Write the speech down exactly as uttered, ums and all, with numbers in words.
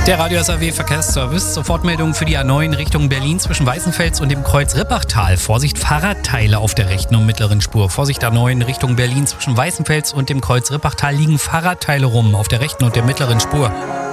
Der Radio S A W Verkehrsservice. Sofortmeldung für die A neun Richtung Berlin zwischen Weißenfels und dem Kreuz Rippachtal. Vorsicht, Fahrradteile auf der rechten und mittleren Spur. Vorsicht, A neun Richtung Berlin zwischen Weißenfels und dem Kreuz Rippachtal liegen Fahrradteile rum auf der rechten und der mittleren Spur.